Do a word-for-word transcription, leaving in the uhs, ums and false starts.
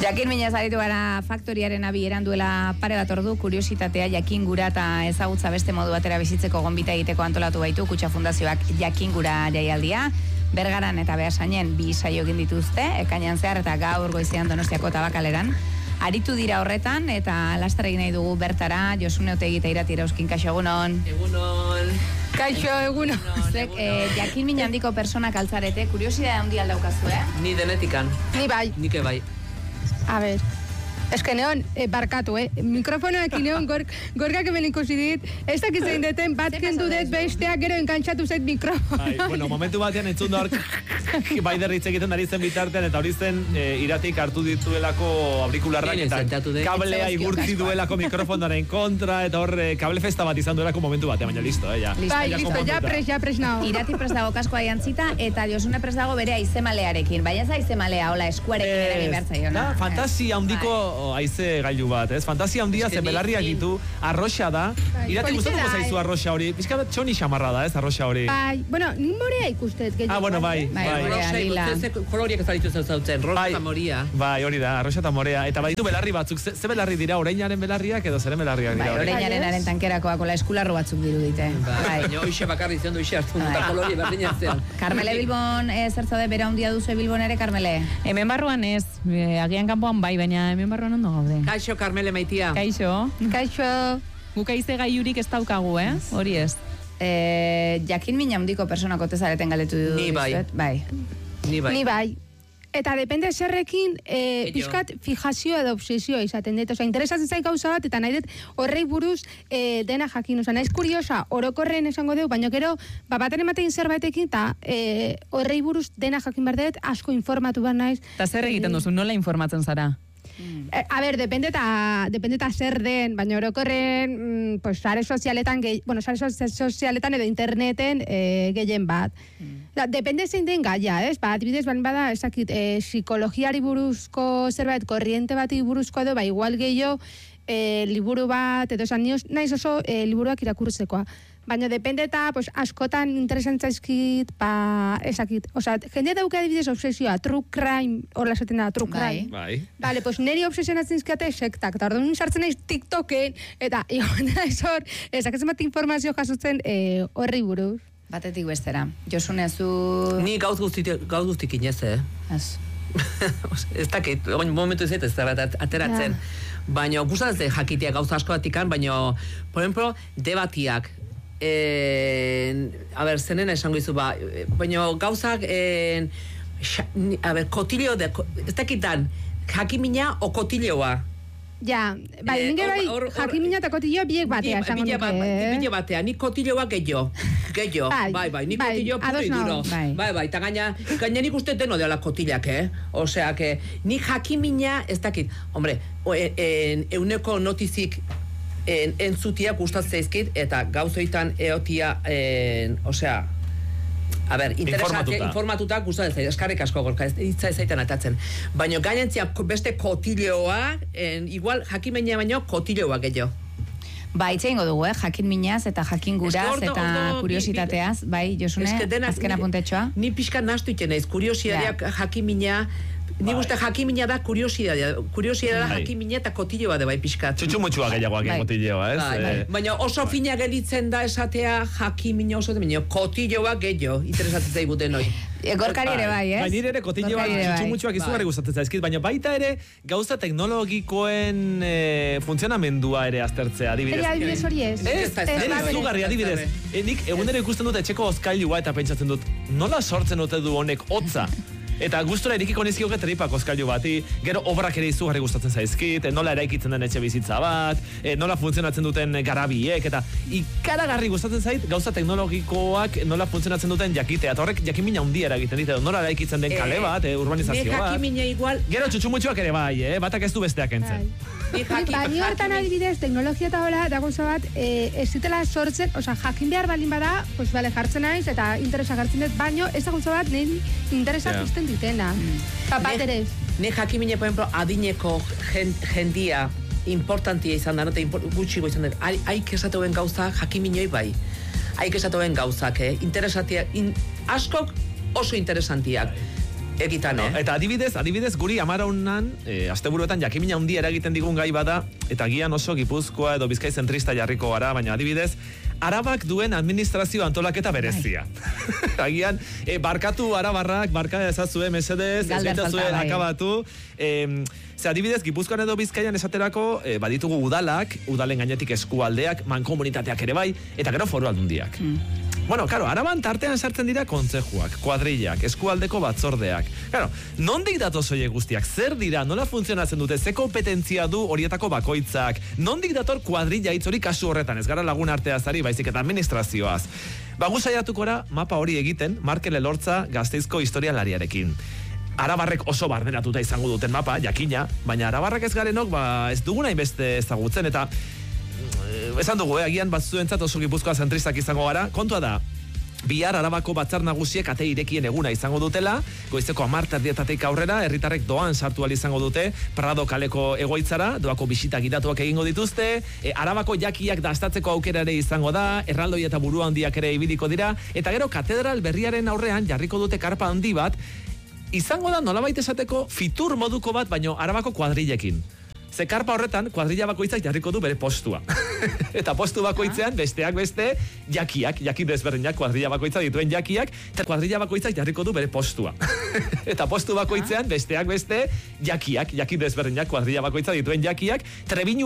Jakin mina zaritu gara faktoriaren abieran duela pare bat ordu, kuriositatea jakingura eta ezagutza beste modu batera bizitzeko gonbita egiteko antolatu baitu Kutxa Fundazioak jakingura jaialdia. Bergaran eta Beasainen bi saio egin dituzte, ekainean zehar eta gaur goizean Donostiako Tabakaleran. Aritu dira horretan eta laster egin nahi dugu bertara, Josune Otegi eta Irati Erauskin, kaixo, egunon. Egunon. Kaixo, egunon. Zek, eh, jakin min handiko personak altzarete, kuriosidade handi aldaukazu, eh? Ni denetikan. Ni bai. Nike bai. A ver, es que neon, eh, barkatu, eh? Mikrofonoak neon gor, gorgak hemen ikusi dit, ez dakit zein deten bat kendu dut besteak gero enkantxatu zait mikrofono. Bai, bueno, momentu batean entzun da hor bai derritz egiten ari zen bitartean eta hori zen e, Iratik hartu dituelako aurikularrak eta kablea igurtzi duelako mikrofonoaren kontra eta hor e, kable festa bat izan duelako momentu batean, baina listo, eh, ja. Bai, listo, ja pres, ja pres nao. Irati pres dago kaskoa jantzita eta Josune pres dago bere aizemalearekin, baina ez aizemalea, hola, eskuarekin eragin behar zaio, no? Fantasia handiko haize gailu bat, ez? Fantasia handia zen belarriak ditu, arroxa da. Irati gustatuko zaizu arroxa hori, pixka bat txoni xamarra da, ez, arroxa hori. Bai, bueno, nik morea ikustet. Ah, bueno, bai, bai. Koloriak ez ditu zautzen, rosa eta moria. Bai, hori da, arroxa eta morea. Eta baditu belarri batzuk, ze, ze belarri dira, oreinaren belarriak edo zeren belarriak dira? Bai, oreinaren tentankerakoak, ola eskularru batzuk dirudite. Bai, baina hoxe bakarri zion du ixe hartu eta kolori berdin hartzean. Carmele Bilbon, eh, zertzade bera handia duzu Bilbon ere, Carmele? Hemen barruan ez, agian kanpoan bai, baina hemen barruan ondo gaude. Kaixo, Carmele maitia. Kaixo. Kaixo. Guk aize gaiurik ez daukagu, eh? Hori ez. Eh, jakin min handiko personako tezareten galetu du. Ni bai. Bai. Ni bai. Ni bai. Eta depende zerrekin, eh, pixkat fijazio edo obsesioa izaten dut. Osa, interesatzen zaik gauza bat, eta nahi dut horrei buruz eh, dena jakin. Osa, naiz kuriosa, orokorren esango deu, baina gero, baten ematen zerbaitekin, eta eh, horrei buruz dena jakin behar dut, asko informatu behar naiz. Eta zer egiten duzu, nola informatzen zara? Mm. Eh, a ber, depende eta depende eta zer den, baina orokorren mm, pues, sare sozialetan, gehi, bueno, sare sozialetan edo interneten eh, gehien bat. Mm. Da, depende zein den gaia, ez? Ba, adibidez, ban bada, esakit, eh, psikologiari buruzko zerbait, korriente bati buruzko edo, ba, igual gehiago, eh, liburu bat, edo esan nioz, naiz oso eh, liburuak irakurtzekoa. Baina depende eta pues, askotan interesantzaizkit, ba, esakit. Osa, jende dauke adibidez obsesioa, true crime, horla esaten da, true crime. Bai. Bale, pues neri obsesionatzen izkate sektak, eta orduan sartzen naiz TikToken, eta egon da ez hor, esaketzen bat informazio jasotzen eh, horri buruz. Batetik bestera. Josune, zu... Ni gauz guztik, gauz guztik inez, eh? Ez. Ez dakit, momentu ez ez ateratzen. Ja. Baina, gustatzen jakitea gauza asko batikan, baina, por ejemplo, debatiak. Eh, a ber, zenena esango izu, ba, baina gauzak, eh, xa, a ber, kotilio, de, ez dakitan, jakimina o kotilioa. Ja, bai, eh, nire bai, jakimina eta kotilioa biek batea, esango nuke. Bile batea, ni kotilioa gehiago, gehiago, bai, bai, ni kotilio puro y duro. Bai, bai, eta gaina, gaina nik uste deno deala kotiliak, eh? Osea, que, ni jakimina, ez dakit, hombre, en, euneko notizik, En, entzutiak gustatzen zaizkit eta gauzoitan eotia en, osea a ber, interesante informatuta gustatzen zait, eskarrik asko gorka, ez hitza ez zaitan atatzen. Baina gainentzia beste kotilioa, en, igual jakimena baino kotilioa gehiago. Ba, itxe ingo dugu, eh? Jakin minaz eta jakin guraz ordo, eta ordo, kuriositateaz, bai, Josune, azken apuntetxoa. Ni pixka nastu iten naiz, kuriosidadeak ja. Jakimina, ni gusta jakimina da kuriosidadea, kuriosidadea da jakimina eta kotilloa da bai pixkat. Txutxumutxua gehiagoak bai. Kotilloa, ez? Bai, bai. Baina oso fina gelitzen da esatea jakimina oso demina, kotilloa gehiago, interesatzen zaiguten hori. Gorkari ere bai, ez? Baina nire ere kotilloak, txutxumutxuak izugarri gustatzen zaizkit, baina baita ere gauza teknologikoen e, funtzionamendua ere aztertzea, adibidez. Eri adibidez hori ez. Ez, nire izugarri, adibidez. Nik egunero ikusten dut etxeko ozkailua eta pentsatzen dut, nola sortzen dute du honek hotza? Eta gustora erikiko nizkioke tripak ozkailu bati, gero obrak ere izugarri gustatzen zaizkit, nola eraikitzen den etxe bizitza bat, nola funtzionatzen duten garabiek, eta ikaragarri gustatzen zait gauza teknologikoak nola funtzionatzen duten jakitea, eta horrek jakimina handia eragiten dit, nola eraikitzen den kale bat, eh, urbanizazio bat. Jakimina igual... Gero txutxumutxuak ere bai, eh, batak ez du besteak entzen. Baina hortan adibidez, teknologia eta hola, da gauza bat, ez zitela sortzen, oza, jakin behar balin bada, pues bale, jartzen naiz, eta interesa jartzen dut, baino, ez da gauza bat, niri interesa pizten ditena. Papat ere. Ne jakimine, por ejemplo, adineko jendia importantia izan da, note, gutxi izan da, haik esatuen gauza jakiminoi bai. Haik esatuen gauzak, eh? Interesatiak, in, askok oso interesantiak. Editan, no, eh? Eta adibidez, adibidez guri amaraunan, e, asteburuetan jakimina handia eragiten digun gai bada, eta gian oso Gipuzkoa edo Bizkai zentrista jarriko gara, baina adibidez, Arabak duen administrazio antolaketa berezia. Agian, e, barkatu arabarrak, barka ezazue, mesedez, ez gaitazue akabatu. E, ze adibidez, Gipuzkoan edo Bizkaian esaterako, e, baditugu udalak, udalen gainetik eskualdeak, mankomunitateak ere bai, eta gero foru aldundiak. Mm. Bueno, claro, Araban tartean sartzen dira kontzejuak, kuadrillak, eskualdeko batzordeak. Claro, nondik datoz horiek guztiak? Zer dira? Nola funtzionatzen dute? Ze kompetentzia du horietako bakoitzak? Nondik dator kuadrilla hitz hori kasu horretan? Ez gara lagun arteaz ari, baizik eta administrazioaz. Bagu saiatukora mapa hori egiten, Markel Elortza Gasteizko historialariarekin. Arabarrek oso barneratuta izango duten mapa, jakina, baina arabarrak ez garenok, ba, ez duguna inbeste ezagutzen, eta esan dugu, eh, agian batzuentzat oso Gipuzkoa zentristak izango gara. Kontua da, bihar Arabako batzar nagusiek ate irekien eguna izango dutela, goizeko hamar erdietatik aurrera, herritarrek doan sartu ahal izango dute, Prado kaleko egoitzara, doako bisita gidatuak egingo dituzte, e, Arabako jakiak dastatzeko aukera ere izango da, erraldoi eta buru handiak ere ibiliko dira, eta gero katedral berriaren aurrean jarriko dute karpa handi bat, izango da nolabait esateko fitur moduko bat, baino Arabako kuadrillekin. Ze karpa horretan, kuadrilla bakoitzak jarriko du bere postua. Eta postu bakoitzean, besteak beste, jakiak, jaki desberdinak, kuadrilla bakoitza dituen jakiak, eta kuadrilla bakoitzak jarriko du bere postua. Eta postu bakoitzean, besteak beste, jakiak, jaki desberdinak, kuadrilla bakoitza dituen jakiak, Trebiñu